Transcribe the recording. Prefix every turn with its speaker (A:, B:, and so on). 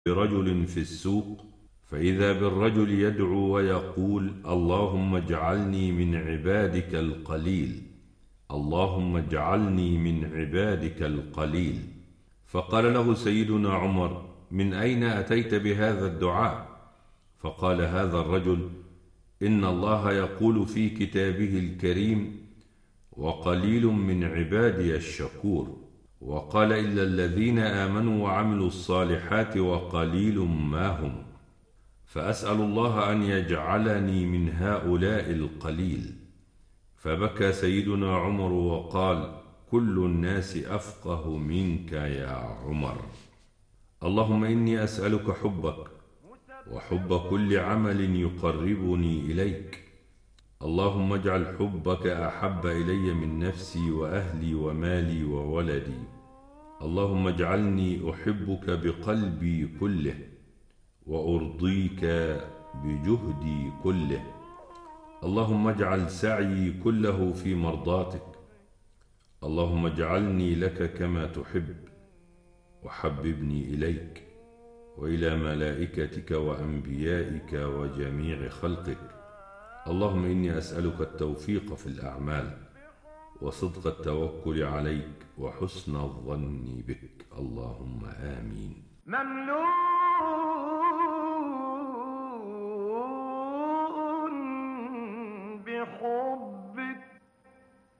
A: برجل في السوق، فإذا بالرجل يدعو ويقول: اللهم اجعلني من عبادك القليل، اللهم اجعلني من عبادك القليل. فقال له سيدنا عمر: من أين أتيت بهذا الدعاء؟ فقال هذا الرجل: إن الله يقول في كتابه الكريم: وقليل من عبادي الشكور. وقال: إلا الذين آمنوا وعملوا الصالحات وقليل ما هم. فأسأل الله أن يجعلني من هؤلاء القليل. فبكى سيدنا عمر وقال: كل الناس أفقه منك يا عمر. اللهم إني أسألك حبك وحب كل عمل يقربني إليك. اللهم اجعل حبك أحب إلي من نفسي وأهلي ومالي وولدي. اللهم اجعلني أحبك بقلبي كله وأرضيك بجهدي كله. اللهم اجعل سعيي كله في مرضاتك. اللهم اجعلني لك كما تحب، وحببني إليك وإلى ملائكتك وأنبيائك وجميع خلقك. اللهم إني أسألك التوفيق في الأعمال وصدق التوكل عليك وحسن الظن بك. اللهم آمين.